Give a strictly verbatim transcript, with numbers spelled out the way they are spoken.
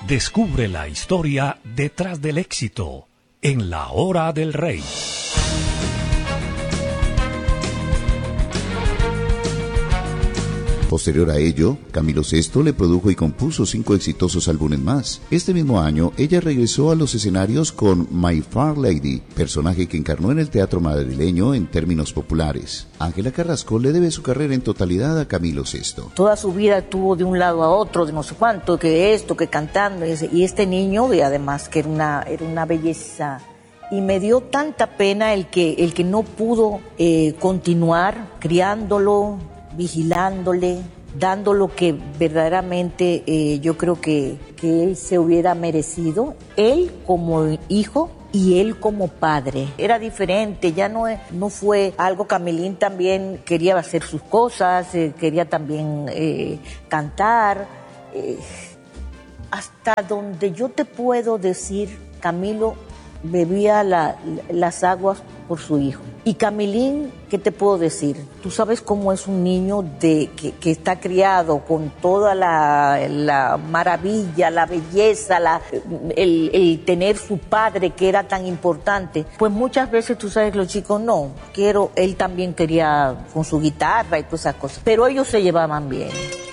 Descubre la historia detrás del éxito en La Hora del Rey. Posterior a ello, Camilo sexto le produjo y compuso cinco exitosos álbumes más. Este mismo año, ella regresó a los escenarios con My Fair Lady, personaje que encarnó en el teatro madrileño en términos populares. Ángela Carrasco le debe su carrera en totalidad a Camilo sexto. Toda su vida estuvo de un lado a otro, de no sé cuánto, que esto, que cantando, y este niño, y además que era una, era una belleza. Y me dio tanta pena el que, el que no pudo eh, continuar criándolo, vigilándole, dando lo que verdaderamente eh, yo creo que, que él se hubiera merecido, él como hijo y él como padre. Era diferente, ya no, no fue algo. Camilín también quería hacer sus cosas, eh, quería también eh, cantar. Eh, hasta donde yo te puedo decir, Camilo bebía la, las aguas por su hijo. Y Camilín, ¿qué te puedo decir? Tú sabes cómo es un niño de, que, que está criado con toda la, la maravilla, la belleza, la, el, el tener su padre que era tan importante. Pues muchas veces tú sabes que los chicos no, quiero, él también quería con su guitarra y todas esas cosas, pero ellos se llevaban bien.